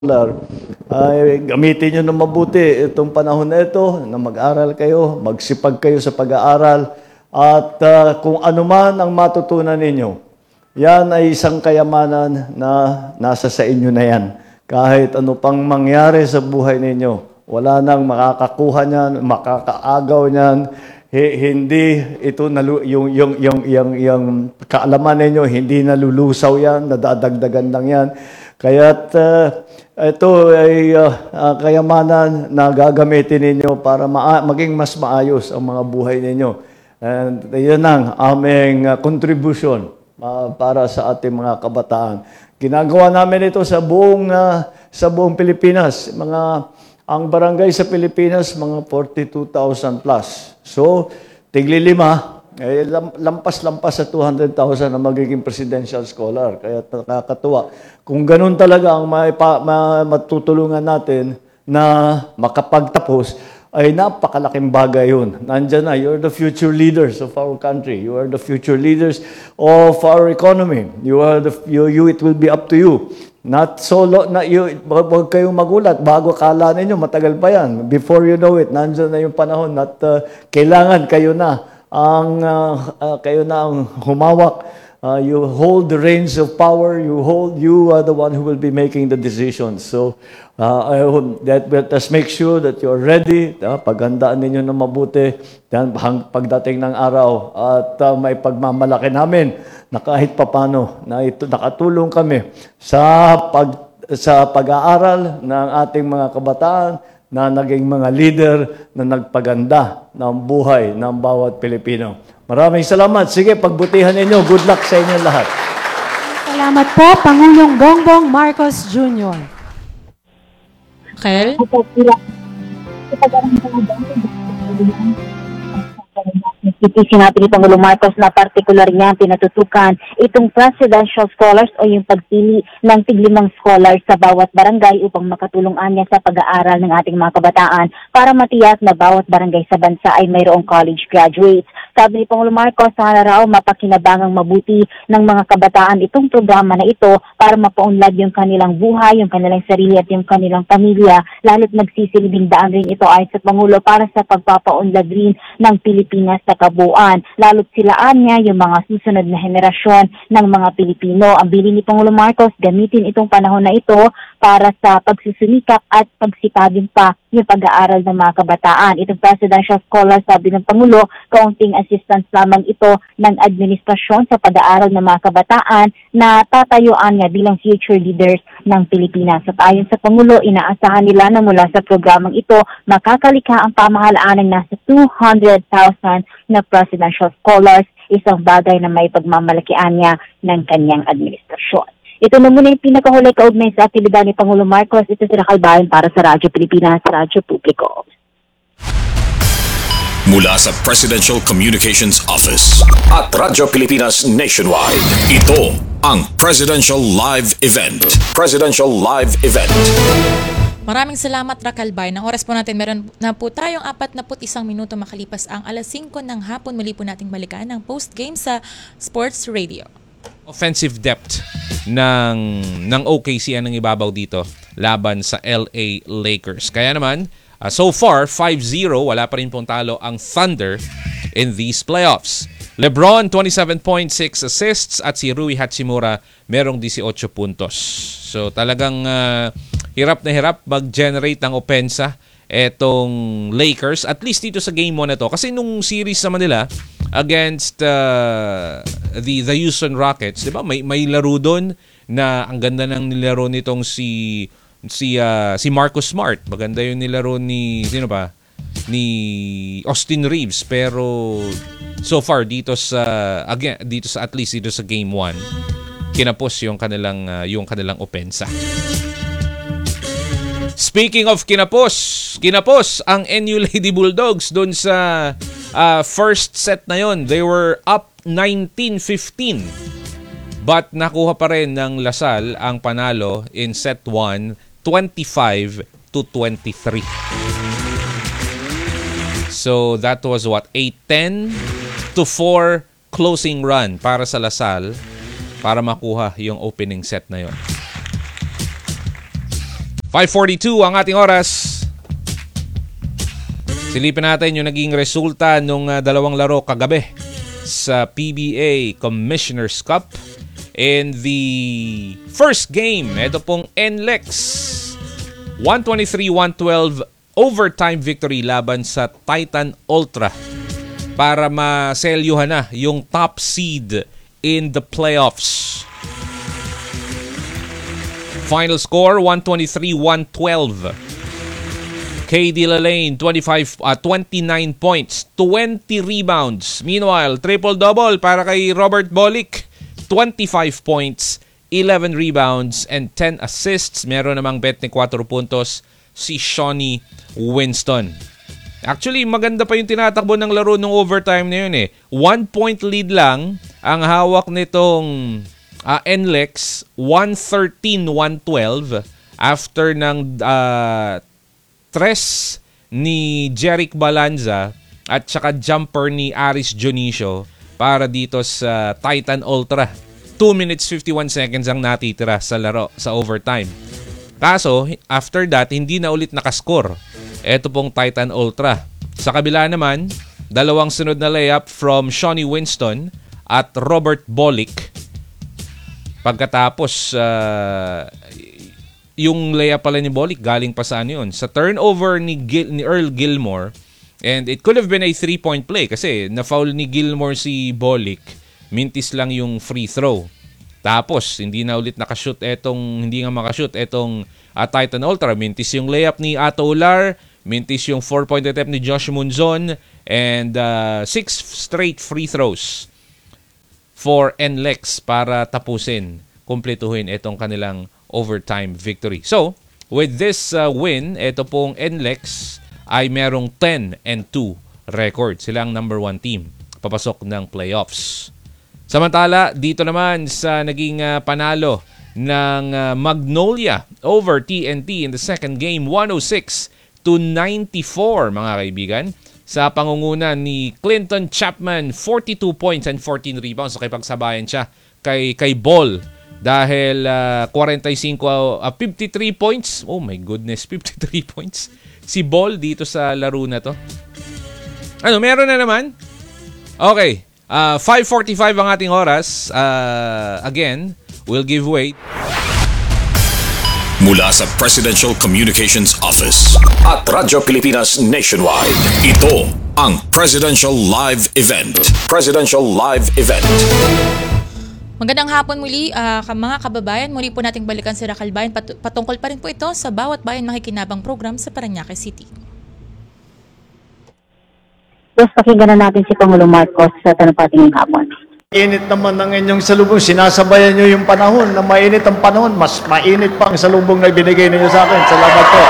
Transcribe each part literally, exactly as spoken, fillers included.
ay gamitin nyo na mabuti itong panahon na ito na mag-aral kayo, magsipag kayo sa pag-aaral at uh, kung ano man ang matutunan ninyo, yan ay isang kayamanan na nasa sa inyo na yan. Kahit ano pang mangyari sa buhay ninyo, wala nang makakakuha niyan, makakaagaw niyan, hindi ito nalu yung yung yung yung yung kaalaman ninyo hindi nalulusaw yan, nadadagdagan lang yan. Kaya't uh, ito ay uh, uh, kayamanan na gagamitin ninyo para maging mas maayos ang mga buhay ninyo. And yun ang aming uh, contribution uh, para sa ating mga kabataan. Ginagawa namin ito sa buong uh, sa buong Pilipinas. Mga ang barangay sa Pilipinas mga forty-two thousand plus. So, tigli lima, eh, lampas-lampas sa two hundred thousand na magiging presidential scholar. Kaya nakakatuwa. Kung ganun talaga ang maipa, ma, matutulungan natin na makapagtapos, ay napakalaking bagay yun. Nandyan na, you're the future leaders of our country. You are the future leaders of our economy. You are the, you, you, it will be up to you. Not solo, na you, wag kayong magulat. Bago akala ninyo, matagal pa yan. Before you know it, nandyan na yung panahon at uh, kailangan kayo na ang uh, uh, kayo na ang humawak. Uh, you hold the reins of power. You hold. You are the one who will be making the decisions. So, uh, I hope that let's make sure that you're ready. Uh, paghandaan ninyo na mabuti. Yan, pagdating ng araw at uh, may pagmamalaki namin na kahit papano na ito nakatulong kami sa pag sa pag-aaral ng ating mga kabataan na naging mga leader na nagpaganda ng buhay ng bawat Pilipino. Maraming salamat. Sige, pagbutihan ninyo. Good luck sa inyo lahat. Salamat po, Pangulong Bongbong Marcos Junior Kel? Ipisi natin ni Pangulong Marcos na partikular niya pinatutukan itong presidential scholars o yung pagpili ng tiglimang scholars sa bawat barangay upang makatulong niya sa pag-aaral ng ating mga kabataan para matiyak na bawat barangay sa bansa ay mayroong college graduates. Sabi ni Pangulong Marcos, sana raw mapakinabangang mabuti ng mga kabataan itong programa na ito para mapaunlad yung kanilang buhay, yung kanilang sarili at yung kanilang pamilya, lalo't magsisilbing daan rin ito ay sa Pangulo para sa pagpapaunlad rin ng Pilipinas sa kabuuan. Lalo't silaan niya yung mga susunod na henerasyon ng mga Pilipino. Ang bilin ni Pangulong Marcos, gamitin itong panahon na ito para sa pagsusumikap at pagsipagin pa yung pag-aaral ng mga kabataan. Itong presidential scholar, sabi ng Pangulo, kaunting assistance lamang ito ng administrasyon sa pag-aaral ng mga kabataan na tatayuan niya bilang future leaders ng Pilipinas. At ayon sa Pangulo, inaasahan nila na mula sa programang ito, makakalikha ang pamahalaan ng nasa two hundred thousand na presidential scholars, isang bagay na may pagmamalakian niya ng kanyang administrasyon. Ito na muna yung pinakahuli kaugnay sa aktibidad ni Pangulong Marcos. Ito si Raquel Bayan para sa Radyo Pilipinas, Radyo Publiko. Mula sa Presidential Communications Office at Radyo Pilipinas Nationwide, ito ang Presidential Live Event. Presidential Live Event. Maraming salamat, Raquel Bayan. Ang oras po natin, meron na po tayong apat na put isang minuto makalipas ang alas singko ng hapon. Muli po nating balikan ang post-game sa Sports Radio. Offensive depth ng ng O K C ang ibabaw dito laban sa L A Lakers. Kaya naman, uh, so far five zero, wala pa rin pong talo ang Thunder in these playoffs. LeBron twenty-seven point six assists at si Rui Hachimura merong eighteen puntos. So talagang uh, hirap na hirap mag-generate ng opensa etong Lakers, at least dito sa game one na to. Kasi nung series naman nila against uh, the the Houston Rockets, 'di ba? May may laro doon na ang ganda ng nilaro nitong si si uh, si Marcus Smart. Maganda yung nilaro ni sino ba? Ni Austin Reeves, pero so far dito sa again dito sa at least dito sa game one, kinapos yung kanilang uh, yung kanilang opensa. Speaking of kinapos, kinapos ang N U Lady Bulldogs doon sa uh, first set na yon. They were up nineteen fifteen. But nakuha pa rin ng Lasal ang panalo in set one, twenty-five to twenty-three. So that was what, a ten to four closing run para sa Lasal para makuha yung opening set na yon. five forty-two ang ating oras. Silipin natin yung naging resulta ng uh, dalawang laro kagabi sa P B A Commissioner's Cup. In the first game, ito pong N L E X one twenty-three one twelve overtime victory laban sa Titan Ultra para maselyuhan na yung top seed in the playoffs. Final score one twenty-three one twelve. K D Lalane twenty-five uh, twenty-nine points, twenty rebounds. Meanwhile, triple-double para kay Robert Bolick, twenty-five points, eleven rebounds, and ten assists. Meron namang twenty-four puntos si Shawnee Winston. Actually, maganda pa yung tinatakbo ng laro ng overtime na yun eh. One point lead lang ang hawak nitong uh, N L E X, one thirteen one twelve after ng uh, tres ni Jeric Balanza at saka jumper ni Aris Dionisio para dito sa Titan Ultra. two minutes fifty-one seconds ang natitira sa laro sa overtime. Kaso, after that, hindi na ulit nakascore. Ito pong Titan Ultra. Sa kabila naman, dalawang sunod na layup from Shawnee Winston at Robert Bolick. Pagkatapos, uh, yung layup pala ni Bolick, galing pa sa ano yun? Sa turnover ni, Gil, ni Earl Gilmore. And it could have been a three-point play kasi na-foul ni Gilmore si Bolick. Mintis lang yung free throw. Tapos, hindi na ulit nakashoot etong, hindi nga makashoot etong uh, Titan Ultra. Mintis yung layup ni Ato Ular. Mintis yung four-point attempt ni Josh Munzon. And uh, six straight free throws for N L E X para tapusin, kumpletuhin itong kanilang overtime victory. So, with this uh, win, ito pong N L E X ay merong ten and two record. Sila ang number one team papasok ng playoffs. Samantala, dito naman sa naging uh, panalo ng uh, Magnolia over T N T in the second game, one oh six to ninety-four mga kaibigan. Sa pangunguna ni Clinton Chapman, forty-two points and fourteen rebounds. So, kipagsabayan siya kay, kay Ball dahil uh, forty-five, uh, fifty-three points. Oh my goodness, fifty-three points. Si Ball dito sa laro na to. Ano, meron na naman? Okay. Uh, five forty-five ang ating oras. Uh, again, we'll give way. Mula sa Presidential Communications Office at Radyo Pilipinas Nationwide, ito ang Presidential Live Event. Presidential Live Event. Magandang hapon muli, uh, mga kababayan. Muli po nating balikan si Racal Bayan. Pat- patungkol pa rin po ito sa Bawat Bayan Makikinabang program sa Parañaque City. Tapos pakinggan na natin si Pangulong Marcos sa tanong pating ng hapon. Init naman ng inyong salubong. Sinasabayan nyo yung panahon na mainit ang panahon. Mas mainit pa ang salubong na ibinigay ninyo sa akin. Salamat po.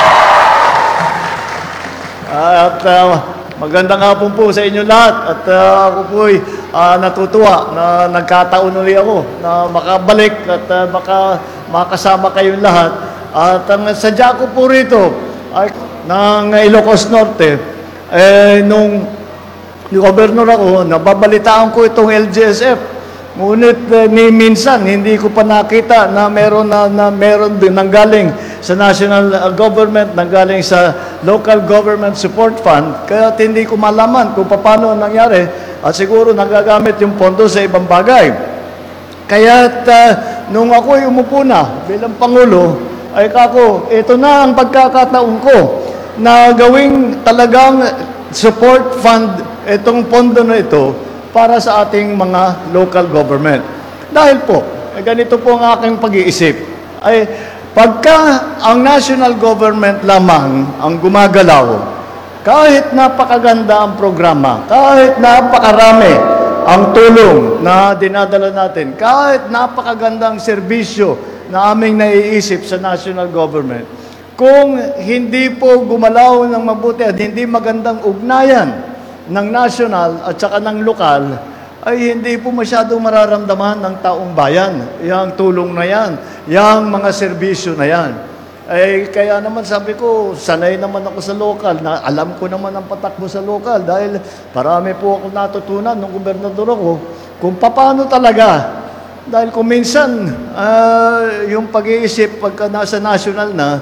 At uh, magandang hapon po sa inyo lahat. At uh, ako po'y uh, natutuwa na nagkataon uli ako na makabalik at uh, maka, makasama kayong lahat. At ang sadya ko po rito ay ng Ilocos Norte, eh, nung yung gobernador ako, nababalitaan ko itong L G S F. Ngunit eh, ni minsan, hindi ko pa nakita na meron na, na meron din nanggaling sa national uh, government, nanggaling sa local government support fund. Kaya hindi ko malaman kung paano nangyari at siguro nagagamit yung pondo sa ibang bagay. Kaya uh, nung ako'y umupo na bilang Pangulo, ay kako, ito na ang pagkakataon ko na gawing talagang support fund itong pondo na ito para sa ating mga local government. Dahil po, eh, ganito po ang aking pag-iisip, ay pagka ang national government lamang ang gumagalaw, kahit napakaganda ang programa, kahit napakarami ang tulong na dinadala natin, kahit napakaganda ang serbisyo na aming naiisip sa national government, kung hindi po gumalaw ng mabuti at hindi magandang ugnayan ng national at saka ng lokal, ay hindi po masyadong mararamdaman ng taong bayan. Yang tulong na yan, yang mga serbisyo na yan. Ay, kaya naman sabi ko, sanay naman ako sa lokal, na alam ko naman ang patakbo sa lokal dahil marami po ako natutunan nung gobernador ako kung paano talaga. Dahil kung minsan, uh, yung pag-iisip pagka nasa national na,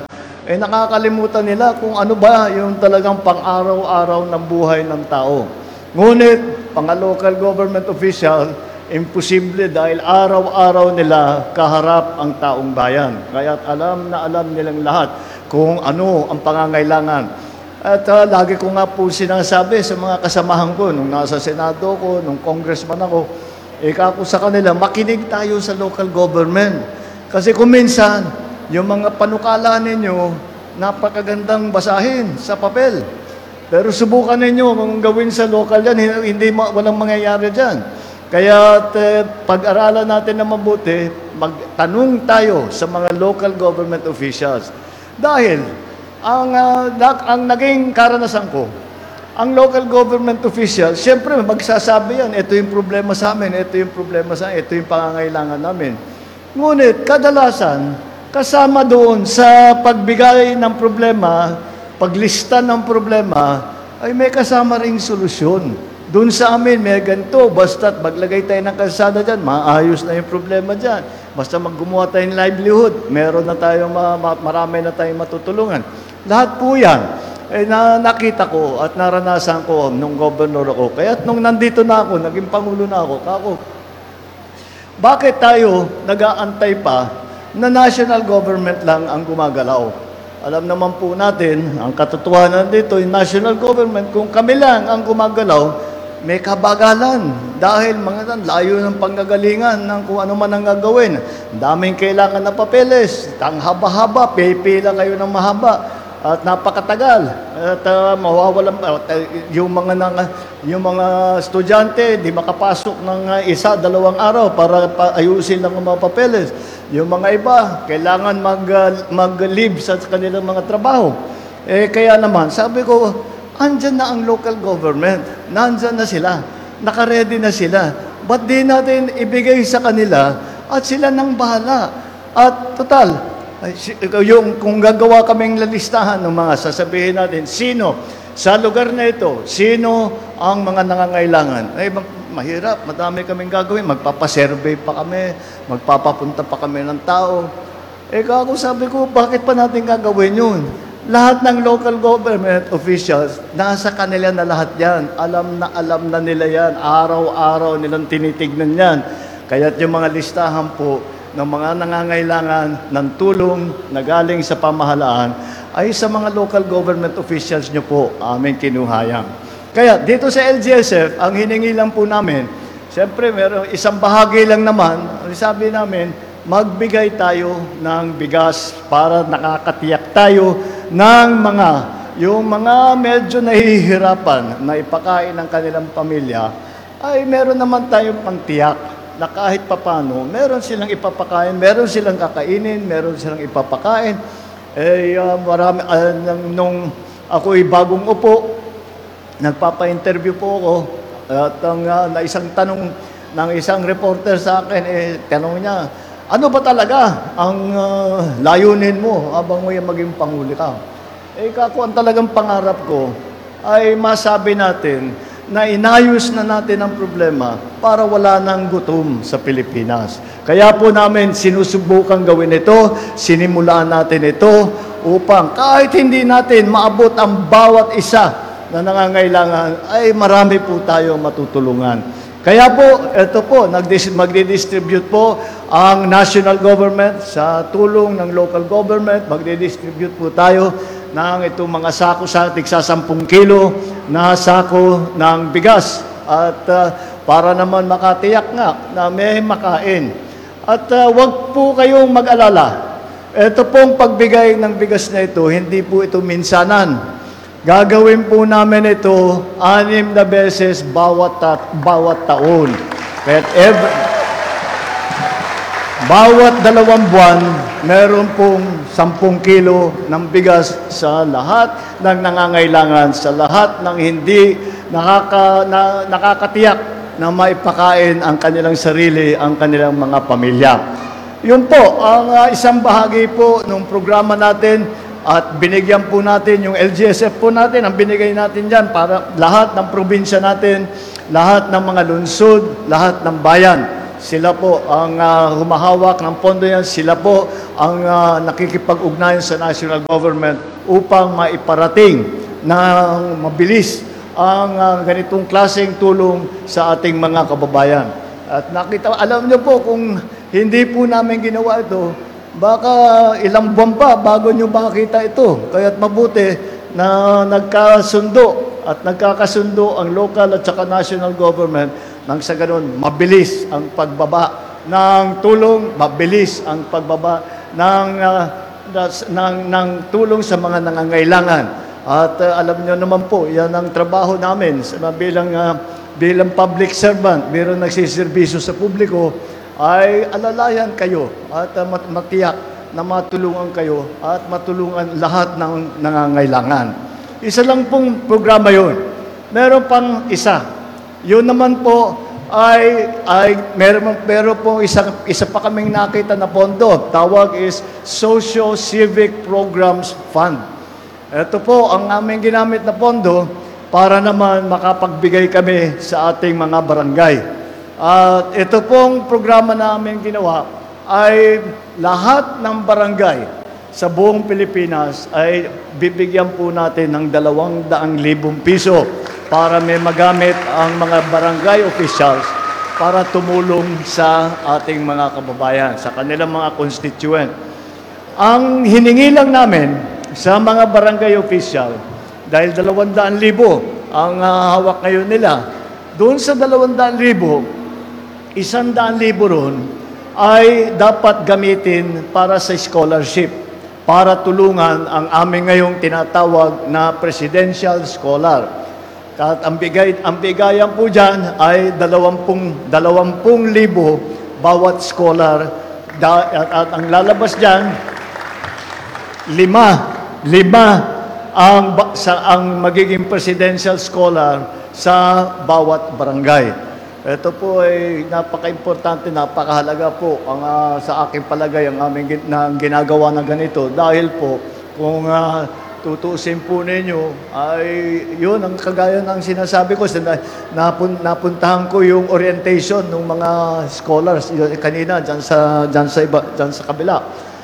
eh nakakalimutan nila kung ano ba yung talagang pang-araw-araw ng buhay ng tao. Ngunit, mga local government official, imposible dahil araw-araw nila kaharap ang taong bayan. Kaya't alam na alam nilang lahat kung ano ang pangangailangan. At uh, lagi ko nga po sinasabi sa mga kasamahan ko, nung nasa Senado ko, nung congressman ako, ika ko sa kanila, makinig tayo sa local government. Kasi kung minsan, yung mga panukala ninyo, napakagandang basahin sa papel. Pero subukan ninyo kung gawin sa local yan, hindi ma- walang mangyayari dyan. Kaya eh, pag-aralan natin na mabuti, magtanong tayo sa mga local government officials. Dahil ang, uh, ang naging karanasan ko, ang local government officials, siyempre magsasabi yan, ito yung problema sa amin, ito yung problema sa amin, ito yung pangangailangan namin. Ngunit kadalasan, kasama doon sa pagbigay ng problema, paglista ng problema, ay may kasama ring solusyon. Doon sa amin, may ganito, basta't maglagay tayo ng kalsada dyan, maayos na yung problema dyan. Basta maggumawa tayo ng livelihood, meron na tayong, ma- ma- marami na tayong matutulungan. Lahat po yan, eh, na nakita ko at naranasan ko nung governor ako. Kaya nung nandito na ako, naging pangulo na ako, kako, bakit tayo nag-aantay pa na national government lang ang gumagalaw? Alam naman po natin, ang katotohanan dito, yung national government, kung kami lang ang gumagalaw, may kabagalan. Dahil mga layo ng panggagalingan ng kung ano man ang gagawin. Daming kailangan na papeles, ang haba-haba, pipila kayo ng mahaba. At napakatagal. At uh, mawawalan uh, yung mga nang, yung mga estudyante di makapasok ng uh, isa, dalawang araw para pa ayusin ng mga papeles. Yung mga iba kailangan mag uh, mag-leave sa kanilang mga trabaho. Eh kaya naman sabi ko, andyan na ang local government. Nandyan na sila. Naka-ready na sila. Ba't di natin ibigay sa kanila at sila nang bahala? At total, ay, yung kung gagawa kaming lalistahan ng mga sasabihin natin, sino sa lugar na ito, sino ang mga nangangailangan? Ay, mahirap, madami kaming gagawin. Magpapasurvey pa kami, magpapapunta pa kami ng tao. Eh, kako sabi ko, bakit pa natin gagawin yun? Lahat ng local government officials, nasa kanila na lahat yan. Alam na alam na nila yan. Araw-araw nilang tinitignan yan. Kaya't yung mga listahan po, ng mga nangangailangan ng tulong na galing sa pamahalaan ay sa mga local government officials nyo po aming kinuhayang. Kaya dito sa L G S F, ang hiningi lang po namin, siyempre meron isang bahagi lang naman, sabi namin, magbigay tayo ng bigas para nakakatiyak tayo ng mga, yung mga medyo nahihirapan na ipakain ng kanilang pamilya, ay meron naman tayong pangtiyak na kahit papano, meron silang ipapakain, meron silang kakainin, meron silang ipapakain. Eh, uh, marami, uh, nung ako'y bagong upo, nagpapa-interview po ako, at ang uh, na isang tanong ng isang reporter sa akin, eh, tanong niya, ano ba talaga ang uh, layunin mo habang mo yung maging pangulo ka? Eh, kako, ang talagang pangarap ko ay masabi natin na inayos na natin ang problema para wala nang gutom sa Pilipinas. Kaya po namin sinusubukan gawin ito, sinimulaan natin ito upang kahit hindi natin maabot ang bawat isa na nangangailangan, ay marami po tayo matutulungan. Kaya po, ito po, magdi-distribute po ang national government sa tulong ng local government, magdi-distribute po tayo ng itong mga sako sa tigsa sampung kilo na sako ng bigas at uh, para naman makatiyak nga na may makain. At uh, wag po kayong mag-alala. Ito pong pagbigay ng bigas na ito, hindi po ito minsanan. Gagawin po namin ito anim na beses bawat, ta- bawat taon. But every, bawat dalawang buwan, meron pong sampung kilo ng bigas sa lahat ng nangangailangan, sa lahat ng hindi nakaka, na, nakakatiyak na maipakain ang kanilang sarili, ang kanilang mga pamilya. Yun po, ang uh, isang bahagi po ng programa natin at binigyan po natin yung L G S F po natin, ang binigay natin dyan para lahat ng probinsya natin, lahat ng mga lungsod, lahat ng bayan Sila po ang ah, humahawak ng pondo yan. Sila po ang ah, nakikipag-ugnayan sa national government upang maiparating ng mabilis ang ah, ganitong klaseng tulong sa ating mga kababayan. At nakita, alam niyo po, kung hindi po namin ginawa ito, baka ilang buwan pa bago nyo makita ito. Kaya't mabuti na nagkasundo at nagkakasundo ang local at saka national government nang sa ganun, mabilis ang pagbaba ng tulong, mabilis ang pagbaba ng, uh, ng, ng tulong sa mga nangangailangan. At uh, alam niyo naman po, yan ang trabaho namin sa bilang, uh, bilang public servant, bilang nagsiservisyo sa publiko, ay alalayan kayo at uh, mat- matiyak na matulungan kayo at matulungan lahat ng nangangailangan. Isa lang pong programa yun. Meron pang isa. Yun naman po ay, ay meron, meron pong isa, isa pa kaming nakita na pondo. Tawag is Socio-Civic Programs Fund. Ito po ang aming ginamit na pondo para naman makapagbigay kami sa ating mga barangay. At ito pong programa namin ginawa ay lahat ng barangay sa buong Pilipinas ay bibigyan po natin ng dalawang daang libong piso para may magamit ang mga barangay officials para tumulong sa ating mga kababayan, sa kanilang mga constituent. Ang hiningi lang namin sa mga barangay official, dahil dalawang daang libo ang uh, hawak ngayon nila, doon sa dalawang daang libo, isang daang libo ron ay dapat gamitin para sa scholarship, para tulungan ang aming ngayong tinatawag na presidential scholar. At ang, bigay, ang bigayan po dyan ay dalawampung, dalawampung libo bawat scholar. Da, at, at ang lalabas dyan, lima, lima ang, sa, ang magiging presidential scholar sa bawat barangay. Ito po ay napaka-importante, napakahalaga po ang uh, sa aking palagay ang aming gin- na ginagawa na ganito dahil po kung uh, tutuusin po ninyo ay yun ang kagaya ng sinasabi ko, napun- napuntahan ko yung orientation ng mga scholars yun, kanina dyan sa, dyan sa, iba, dyan sa kabila.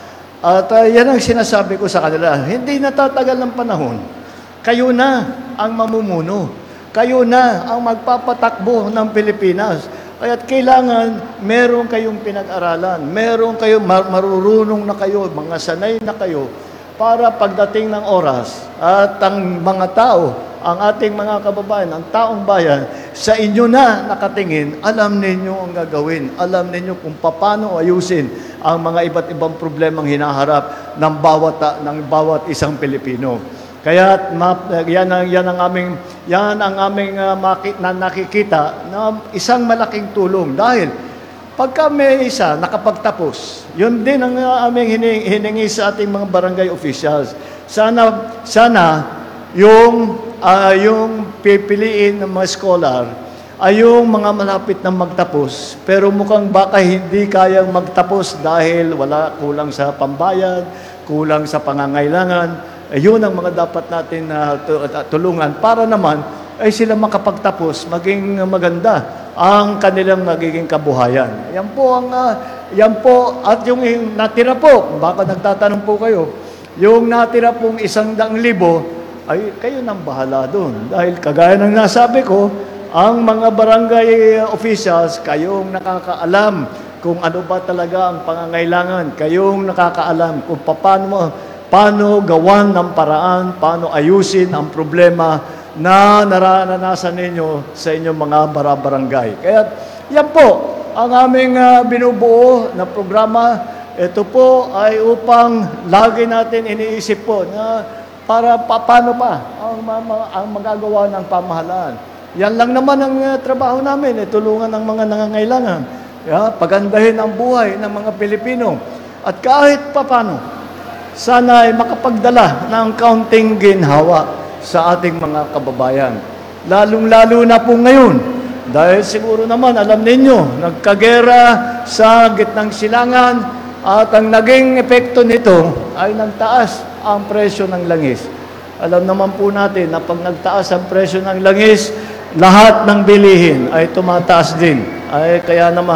At uh, yan ang sinasabi ko sa kanila, hindi natatagal ng panahon, kayo na ang mamumuno. Kayo na ang magpapatakbo ng Pilipinas. Kaya't kailangan meron kayong pinag-aralan, meron kayong mar- marurunong na kayo, mga sanay na kayo, para pagdating ng oras at ang mga tao, ang ating mga kababayan, ang taong bayan, sa inyo na nakatingin, alam ninyo ang gagawin, alam ninyo kung paano ayusin ang mga iba't ibang problemang hinaharap ng bawat, ng bawat isang Pilipino. Kaya yan ang yan ang aming yan ang aming uh, maki, na nakikita na isang malaking tulong dahil pagka may isa nakapagtapos, yun din ang uh, aming hining, hiningi sa ating mga barangay officials. Sana sana yung uh, yung pipiliin ng mga scholar ay yung mga malapit na magtapos pero mukhang baka hindi kayang magtapos dahil wala kulang sa pambayad, kulang sa pangangailangan. Ayun ang mga dapat natin uh, tulungan para naman ay sila makapagtapos, maging maganda ang kanilang magiging kabuhayan. Yan po ang uh, yan po at yung natira po, baka nagtatanong po kayo, yung natira pong isang daang libo ay kayo nang bahala doon. Dahil kagaya ng nasabi ko, ang mga barangay officials, kayong nakakaalam kung ano ba talaga ang pangangailangan, kayong nakakaalam kung paano mo paano gawan ng paraan, paano ayusin ang problema na naranasan ninyo sa inyong mga barabarangay. Kaya yan po ang aming uh, binubuo na programa. Ito po ay upang lagi natin iniisip po na para pa, paano pa ang, ang, ang magagawa ng pamahalaan. Yan lang naman ang uh, trabaho namin, eh, tulungan ng mga nangangailangan. Yeah, pagandahin ang buhay ng mga Pilipino. At kahit papano, sana ay makapagdala ng kaunting ginhawa sa ating mga kababayan. Lalong-lalo na po ngayon. Dahil siguro naman, alam ninyo, nagkagera sa gitnang silangan at ang naging epekto nito ay nagtaas ang presyo ng langis. Alam naman po natin na pag nagtaas ang presyo ng langis, lahat ng bilihin ay tumataas din. Ay kaya naman,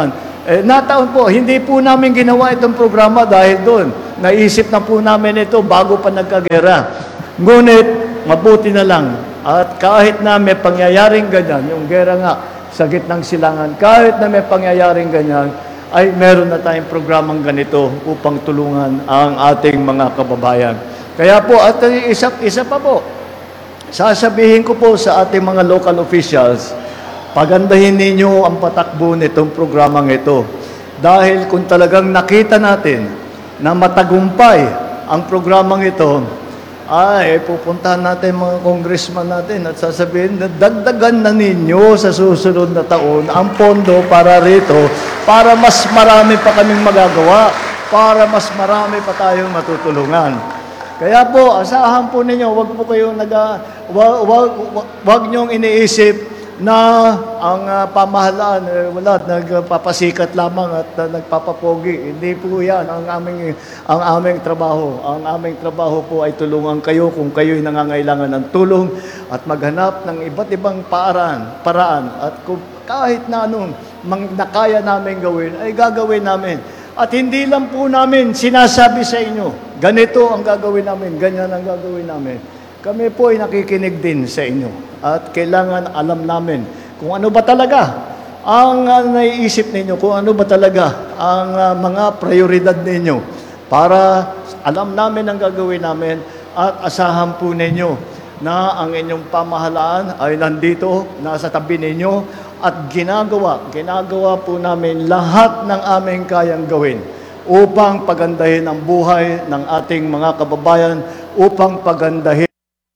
Eh, nataon po, hindi po namin ginawa itong programa dahil doon. Naisip na po namin ito bago pa nagkagera. Ngunit, mabuti na lang. At kahit na may pangyayaring ganyan, yung gera nga sa gitnang silangan, kahit na may pangyayaring ganyan, ay meron na tayong programang ganito upang tulungan ang ating mga kababayan. Kaya po, at isa, isa pa po, sasabihin ko po sa ating mga local officials, pagandahin ninyo ang patakbo nitong programang ito. Dahil kung talagang nakita natin na matagumpay ang programang ito, ay pupuntahan natin mga congressman natin at sasabihin na dagdagan na ninyo sa susunod na taon ang pondo para rito para mas marami pa kaming magagawa, para mas marami pa tayong matutulungan. Kaya po, asahan po ninyo, wag po kayong naga, wag, wag, wag, wag nyong iniisip na ang uh, pamahalaan, eh, wala, nagpapasikat lamang at uh, nagpapapogi. Hindi po yan ang aming, ang aming trabaho. Ang aming trabaho po ay tulungan kayo kung kayo'y nangangailangan ng tulong at maghanap ng iba't ibang paraan, paraan. At kung kahit na anong mang, nakaya namin gawin, ay gagawin namin. At hindi lang po namin sinasabi sa inyo, ganito ang gagawin namin, ganyan ang gagawin namin. Kami po ay nakikinig din sa inyo. At kailangan alam namin kung ano ba talaga ang uh, naiisip ninyo, kung ano ba talaga ang uh, mga prioridad ninyo para alam namin ang gagawin namin at asahan po ninyo na ang inyong pamahalaan ay nandito, nasa tabi ninyo at ginagawa, ginagawa po namin lahat ng aming kayang gawin upang pagandahin ang buhay ng ating mga kababayan, upang pagandahin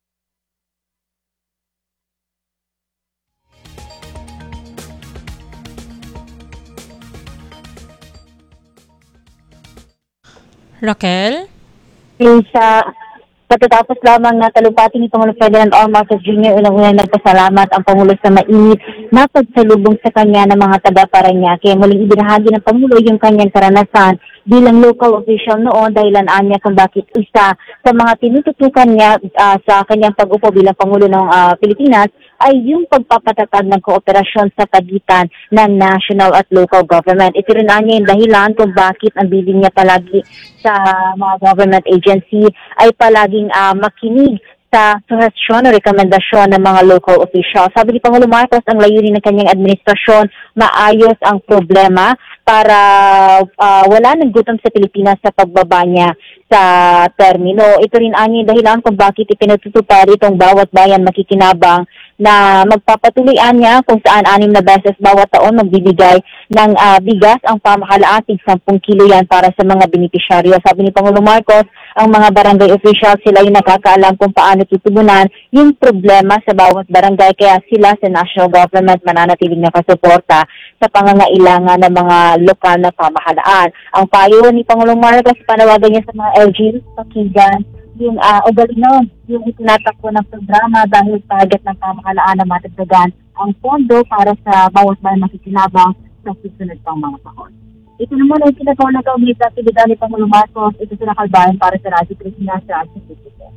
Raquel? Sa pagkatapos lamang na talumpati ni Pangulong Ferdinand R. Marcos Junior, unang-unang nagpasalamat ang Pangulo sa mainit na pagsalubong sa kanya ng mga taga-Parañaque. Muling ibinahagi ng Pangulo yung kanyang karanasan bilang local official noon, dahilan niya kung bakit isa sa mga tinututukan niya uh, sa kanyang pag-upo bilang Pangulo ng uh, Pilipinas ay yung pagpapatatag ng kooperasyon sa pagitan ng national at local government. Ito rin niya yung dahilan kung bakit ang bilin niya palagi sa mga government agency ay palaging uh, makinig sa suhestyon o rekomendasyon ng mga local officials. Sabi ni Pangulo Marcos, ang layunin ng kanyang administrasyon, maayos ang problema para uh, wala ng gutom sa Pilipinas sa pagbaba niya sa termino. Ito rin ang dahilan kung bakit ipinatutupad itong bawat bayan makikinabang na magpapatuloyan niya kung saan anim na beses bawat taon magbibigay ng uh, bigas ang pamahalaan, tig sampung kilo yan para sa mga benepisyaryo. Sabi ni Pangulo Marcos, ang mga barangay officials, sila yung nakakaalam kung paano tutugunan yung problema sa bawat barangay, kaya sila sa national government mananatiling nakasuporta sa pangangailangan ng mga lokal na pamahalaan. Ang payo ni Pangulong Marcos, panawagan niya sa mga L G Us, pakinggan yung uh, ugalinon, yung itinatakbo ng programa dahil target ng pamahalaan na matagdagan ang pondo para sa bawat bayan makikinabang sa susunod pang mga taon. Ito naman ay pinagawa ng kaugnit sa aktibidad ni Pangulong Marcos. Ito sila kalbayan para sa Radyo Pilipinas sa Radyo Pilipinas.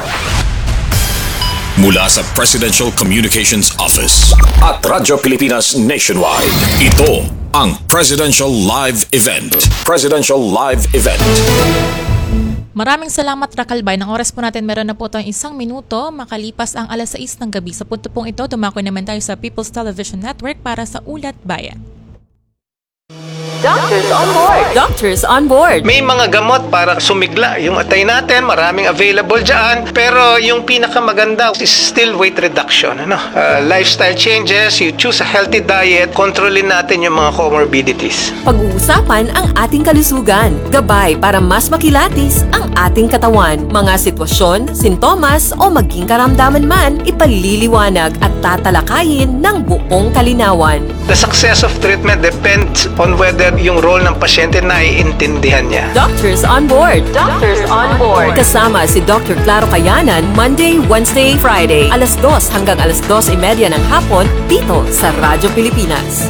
Mula sa Presidential Communications Office at Radyo Pilipinas Nationwide, ito ang Presidential Live Event. Presidential Live Event. Maraming salamat, Rakalbay. Ng oras po natin, meron na po tayong isang minuto makalipas ang alas sais ng gabi. Sa punto pong ito, dumako naman tayo sa People's Television Network para sa Ulat Bayan. Doctors on board. Doctors on board. May mga gamot para sumigla yung atay natin, maraming available dyan, pero yung pinakamaganda is still weight reduction. Ano? Uh, lifestyle changes, you choose a healthy diet, kontrolin natin yung mga comorbidities. Pag-uusapan ang ating kalusugan, gabay para mas makilatis ang ating katawan. Mga sitwasyon, sintomas o maging karamdaman man, ipaliliwanag at tatalakayin ng buong kalinawan. The success of treatment depends on whether yung role ng pasyente na iintindihan niya. Doctors on board. Doctors on board. Kasama si Doctor Claro Kayanan, Monday, Wednesday, Friday, alas dos hanggang alas dos e media ng hapon, dito sa Radyo Pilipinas.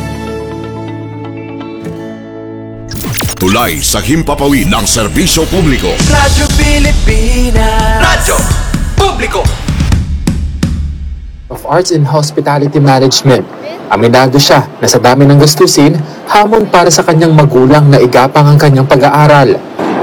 Tulay sa himpapawid ng serbisyo publiko. Radyo Pilipinas. Radyo Publiko. Of Arts in Hospitality Management. Aminado siya na sa dami ng gastusin, hamon para sa kanyang magulang na igapang ang kanyang pag-aaral.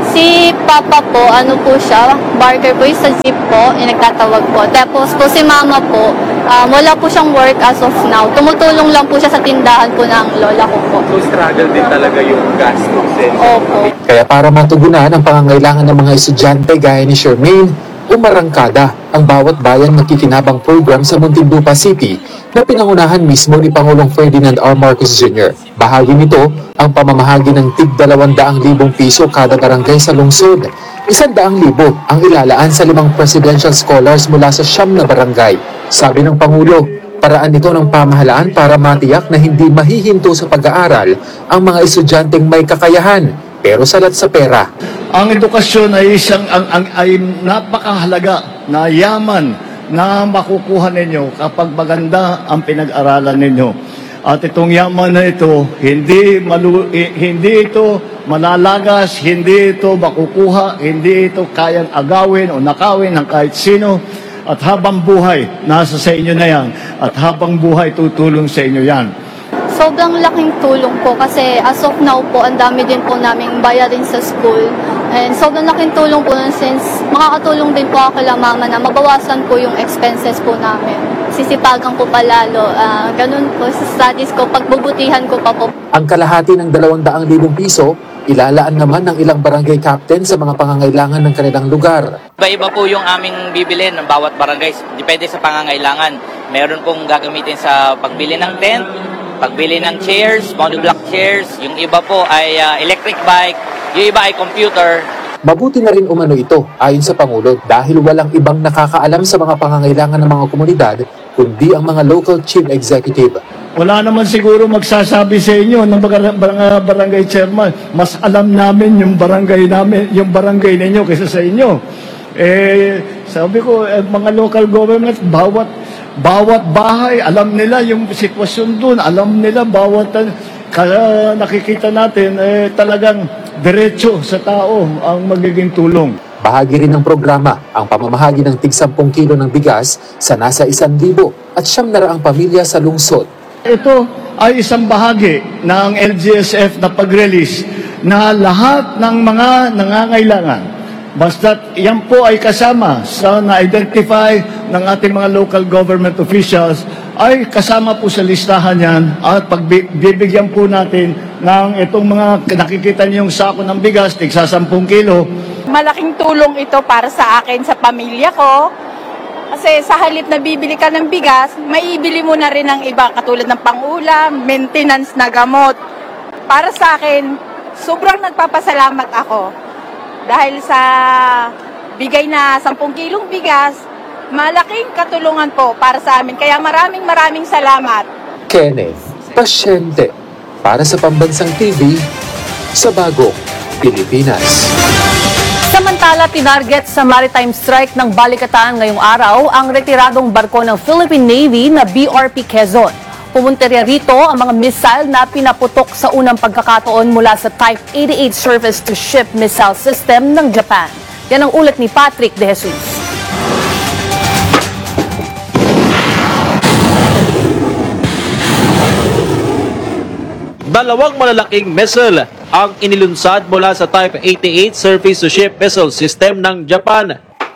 Si Papa po, ano po siya, barker po, sa jeep po, yung nagtatawag po. Tapos po si Mama po, um, wala po siyang work as of now. Tumutulong lang po siya sa tindahan po ng lola ko po. So struggle din talaga yung gastusin. Opo. Kaya para matugunan ang pangangailangan ng mga estudyante gaya ni Shermaine, umarangkada ang bawat bayan makikinabang program sa Muntinlupa City na pinangunahan mismo ni Pangulong Ferdinand R. Marcos Junior Bahagi nito ang pamamahagi ng tig dalawang daang libong piso kada barangay sa lungsod. Isang daang libo ang ilalaan sa limang presidential scholars mula sa siyam na barangay. Sabi ng Pangulo, paraan ito ng pamahalaan para matiyak na hindi mahihinto sa pag-aaral ang mga estudyanteng may kakayahan pero salat sa pera. Ang edukasyon ay isang ang, ang ay napakahalaga na yaman na makukuha ninyo kapag maganda ang pinag-aralan ninyo. At itong yaman na ito, hindi malu, eh, hindi ito malalagas, hindi ito makukuha, hindi ito kayang agawin o nakawin ng kahit sino. At habang buhay, nasa sa inyo na yan. At habang buhay, tutulong sa inyo yan. Sobrang laking tulong po kasi as of now po, ang dami din po naming bayarin sa school. And sobrang laking tulong po since makakatulong din po ako kay mama na mabawasan po yung expenses po namin. Sisipagan ko palalo. Uh, ganun po sa studies ko, pagbubutihan ko pa po. Ang kalahati ng dalawang daang libong piso, ilalaan naman ng ilang barangay captain sa mga pangangailangan ng kanilang lugar. Iba-iba po yung aming bibilin ng bawat barangay. Depende sa pangangailangan. Meron pong gagamitin sa pagbili ng tent, pagbili ng chairs, monoblock chairs. Yung iba po ay uh, electric bike, yung iba ay computer. Mabuti na rin umano ito ayon sa Pangulo dahil walang ibang nakakaalam sa mga pangangailangan ng mga komunidad kundi ang mga local chief executive. Wala naman siguro magsasabi sa inyo ng mga barangay chairman, mas alam namin yung barangay namin, yung barangay ninyo kaysa sa inyo. Eh, sabi ko, eh, mga local government, bawat bawat bahay, alam nila yung sitwasyon doon, alam nila bawat kaya nakikita natin eh, talagang diretso sa tao ang magiging tulong. Bahagi rin ng programa ang pamamahagi ng tig sampung kilo ng bigas sa nasa isang libo at siyam na raang pamilya sa lungsod. Ito ay isang bahagi ng L G S F na pag-release na lahat ng mga nangangailangan, basta't yan po ay kasama sa na-identify ng ating mga local government officials, ay kasama po sa listahan yan at pagbibigyan po natin ng itong mga nakikita niyong sako ng bigas, tigsa sampung kilo. Malaking tulong ito para sa akin, sa pamilya ko. Kasi sa halip na bibili ka ng bigas, maibili mo na rin ng iba katulad ng pangulam, maintenance na gamot. Para sa akin, sobrang nagpapasalamat ako. Dahil sa bigay na sampung kilong bigas, malaking katulungan po para sa amin. Kaya maraming maraming salamat. Kenneth Pasyente para sa Pambansang T V sa Bagong Pilipinas. Samantala, tinarget sa maritime strike ng Balikatan ngayong araw ang retiradong barko ng Philippine Navy na B R P Quezon. Pumunterya rito ang mga missile na pinaputok sa unang pagkakataon mula sa Type eighty-eight Surface-to-Ship Missile System ng Japan. Yan ang ulat ni Patrick De Jesus. Dalawang malalaking missile ang inilunsad mula sa Type eighty-eight Surface-to-Ship Missile System ng Japan.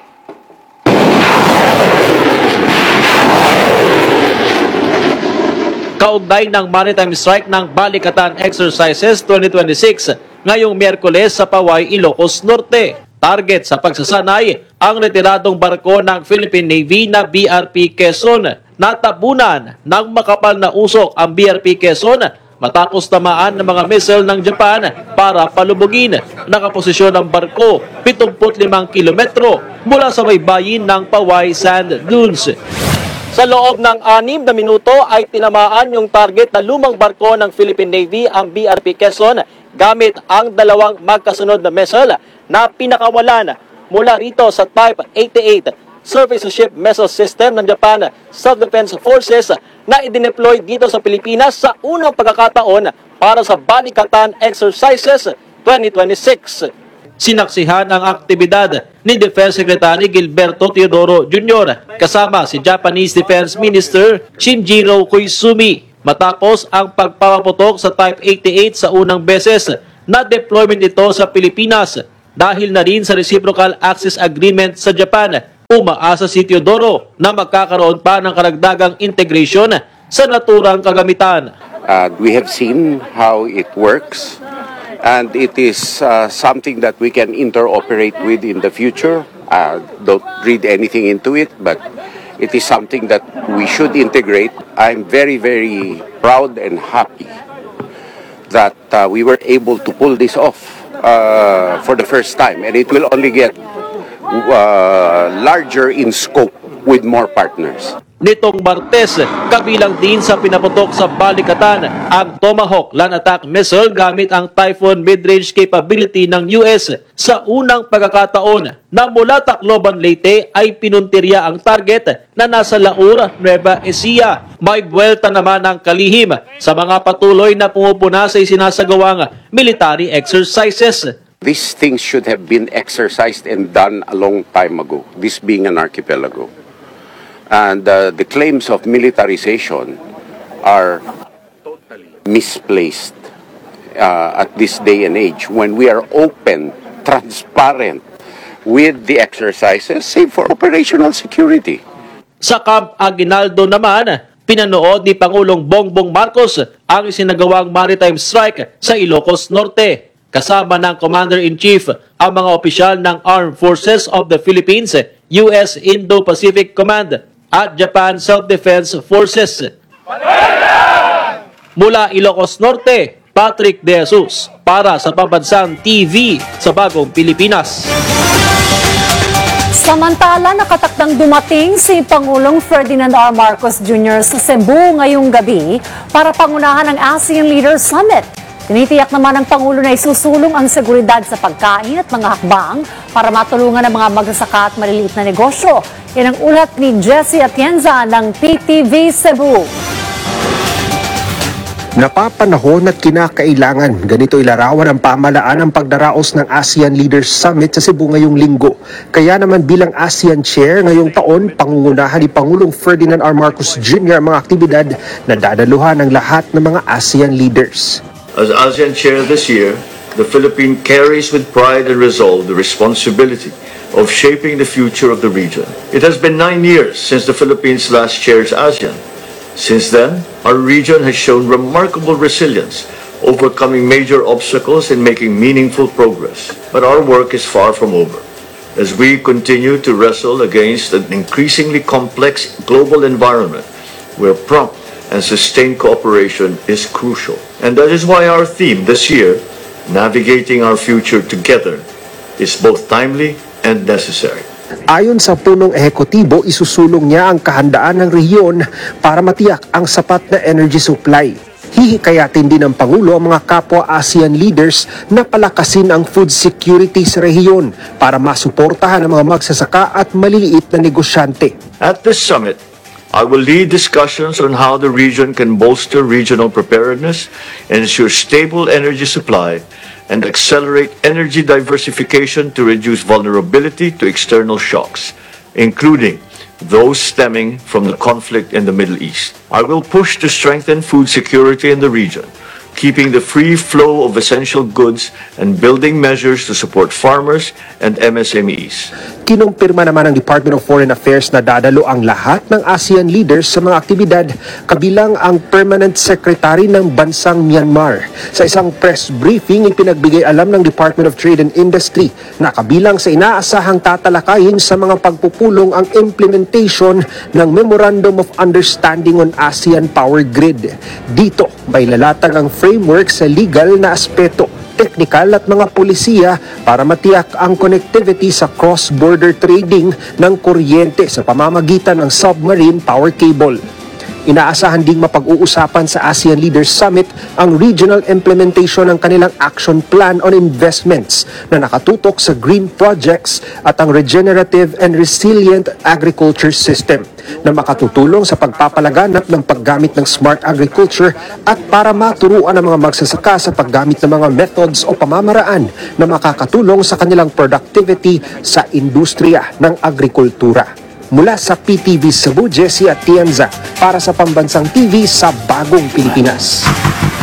Kaugnay ng maritime strike ng Balikatan Exercises twenty twenty-six ngayong Miyerkules sa Paway, Ilocos Norte. Target sa pagsasanay ang retiradong barko ng Philippine Navy na B R P Quezon. Natabunan ng makapal na usok ang B R P Quezon matapos tamaan ng mga missile ng Japan para palubugin. Nakaposisyon ang barko pitungput limang kilometro mula sa baybayin ng Paway Sand Dunes. Sa loob ng anim na minuto ay tinamaan yung target na lumang barko ng Philippine Navy, ang B R P Quezon, gamit ang dalawang magkasunod na missile na pinakawalan mula rito sa Type eighty-eight Surface-to-Ship Missile System ng Japan Self-Defense Forces na idineploy dito sa Pilipinas sa unang pagkakataon para sa Balikatan Exercises twenty twenty-six. Sinaksihan ang aktibidad ni Defense Secretary Gilberto Teodoro Junior kasama si Japanese Defense Minister Shinjiro Koizumi. matapos ang pagpapaputok sa Type eighty-eight sa unang beses na deployment ito sa Pilipinas dahil na rin sa Reciprocal Access Agreement sa Japan. Umaasa si Teodoro na magkakaroon pa ng karagdagang integration sa naturang kagamitan. Uh, we have seen how it works, and it is uh, something that we can interoperate with in the future. Uh, don't read anything into it, but it is something that we should integrate. I'm very, very proud and happy that uh, we were able to pull this off uh, for the first time, and it will only get uh, larger in scope with more partners. Nitong Martes, kabilang din sa pinaputok sa Balikatan ang Tomahawk land attack missile gamit ang Typhoon mid-range capability ng U S sa unang pagkakataon na mula Tacloban, Leyte ay pinuntirya ang target na nasa Laur, Nueva Ecija. May buwelta naman ang kalihim sa mga patuloy na pumupuna sa isinasagawang military exercises. These things should have been exercised and done a long time ago, this being an archipelago. And uh, the claims of militarization are totally misplaced uh, at this day and age when we are open, transparent with the exercises, save for operational security. Sa Camp Aguinaldo naman, pinanood ni Pangulong Bongbong Marcos ang isinagawang maritime strike sa Ilocos Norte. Kasama ng Commander-in-Chief ang mga opisyal ng Armed Forces of the Philippines, U S Indo-Pacific Command at Japan Self-Defense Forces. Mula Ilocos Norte, Patrick De Jesus para sa Pambansang T V sa Bagong Pilipinas. Samantala, nakatakdang dumating si Pangulong Ferdinand R. Marcos Junior sa Cebu ngayong gabi para pangunahan ang ASEAN Leaders Summit. Tinitiyak naman ng Pangulo na isusulong ang seguridad sa pagkain at mga hakbang para matulungan ang mga magsasaka at maliliit na negosyo. Yan ang ulat ni Jesse Atienza ng P T V Cebu. Napapanahon at kinakailangan, ganito ilarawan ang pamalaan ang pagdaraos ng ASEAN Leaders Summit sa Cebu ngayong linggo. Kaya naman bilang ASEAN Chair ngayong taon, pangungunahan ni Pangulong Ferdinand R. Marcos Junior ang mga aktibidad na dadaluhan ng lahat ng mga ASEAN leaders. As ASEAN Chair this year, the Philippines carries with pride and resolve the responsibility of shaping the future of the region. It has been nine years since the Philippines last chaired ASEAN. Since then, our region has shown remarkable resilience, overcoming major obstacles and making meaningful progress. But our work is far from over, as we continue to wrestle against an increasingly complex global environment where prompt and sustained cooperation is crucial. And that is why our theme this year, Navigating Our Future Together, is both timely and necessary. Ayon sa punong ehekutibo, isusulong niya ang kahandaan ng rehiyon para matiyak ang sapat na energy supply. Hihikayatin din ng Pangulo ang mga kapwa ASEAN leaders na palakasin ang food security sa rehiyon para masuportahan ang mga magsasaka at maliliit na negosyante. At this summit, I will lead discussions on how the region can bolster regional preparedness, ensure stable energy supply, and accelerate energy diversification to reduce vulnerability to external shocks, including those stemming from the conflict in the Middle East. I will push to strengthen food security in the region, keeping the free flow of essential goods and building measures to support farmers and M S M Es. Kinumpirma naman ng Department of Foreign Affairs na dadalo ang lahat ng ASEAN leaders sa mga aktibidad, kabilang ang Permanent Secretary ng bansang Myanmar. Sa isang press briefing, ipinagbigay alam ng Department of Trade and Industry na kabilang sa inaasahang tatalakayin sa mga pagpupulong ang implementation ng Memorandum of Understanding on ASEAN Power Grid. Dito, may lalatag ang framework sa legal na aspeto, teknikal at mga polisiya para matiyak ang connectivity sa cross-border trading ng kuryente sa pamamagitan ng submarine power cable. Inaasahan ding mapag-uusapan sa ASEAN Leaders Summit ang regional implementation ng kanilang action plan on investments na nakatutok sa green projects at ang regenerative and resilient agriculture system na makatutulong sa pagpapalaganap ng paggamit ng smart agriculture at para maturuan ang mga magsasaka sa paggamit ng mga methods o pamamaraan na makakatulong sa kanilang productivity sa industriya ng agrikultura. Mula sa P T V Cebu, Jessie Atienza para sa Pambansang T V sa Bagong Pilipinas.